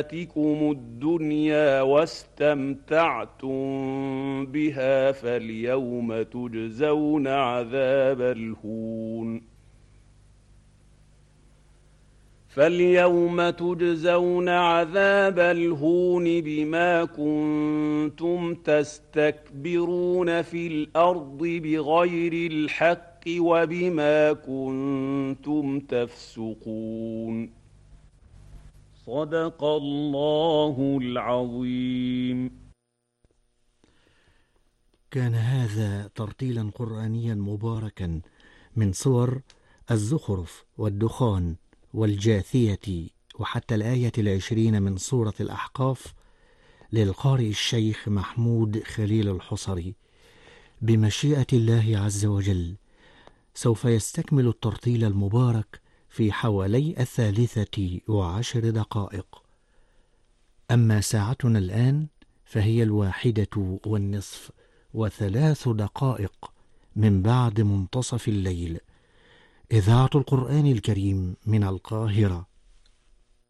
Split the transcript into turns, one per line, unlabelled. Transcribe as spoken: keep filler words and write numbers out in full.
حياتكم الدنيا واستمتعتم بها فاليوم تجزون عذاب الهون فاليوم تجزون عذاب الهون بما كنتم تستكبرون في الأرض بغير الحق وبما كنتم تفسقون. صدق الله العظيم.
كان هذا ترتيلا قرآنيا مباركا من صور الزخرف والدخان والجاثية وحتى الآية العشرين من سورة الأحقاف للقارئ الشيخ محمود خليل الحصري. بمشيئة الله عز وجل سوف يستكمل الترتيل المبارك في حوالي الثالثة وعشر دقائق. أما ساعتنا الآن فهي الواحدة والنصف وثلاث دقائق من بعد منتصف الليل. إذاعة القرآن الكريم من القاهرة